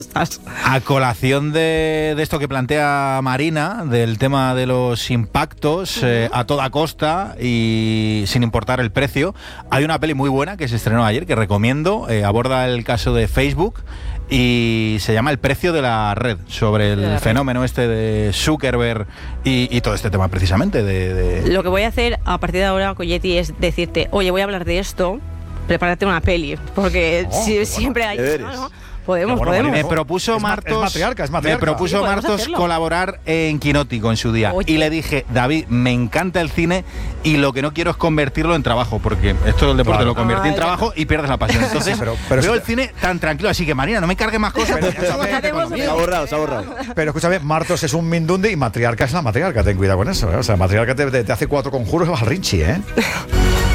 A colación de esto que plantea Marina, del tema de los impactos a toda costa y sin importar el precio, hay una peli muy buena que se estrenó ayer, que recomiendo, aborda el caso de Facebook y se llama El precio de la red, sobre el fenómeno este de Zuckerberg y todo este tema precisamente. Lo que voy a hacer a partir de ahora, Coyetti, es decirte, oye, voy a hablar de esto, prepárate una peli, porque siempre hay... Podemos. Me propuso Martos, colaborar en Quinótico en su día. Oye. Y le dije, David, me encanta el cine y lo que no quiero es convertirlo en trabajo, porque esto del deporte lo convertí en trabajo y pierdes la pasión. Entonces, veo el cine tan tranquilo, así que Marina, no me cargue más cosas. Se ha borrado. Pero escúchame, Martos es un Mindundi y Matriarca es la matriarca, ten cuidado con eso, ¿eh? O sea, Matriarca te hace 4 conjuros y vas al Rinchi, ¿eh?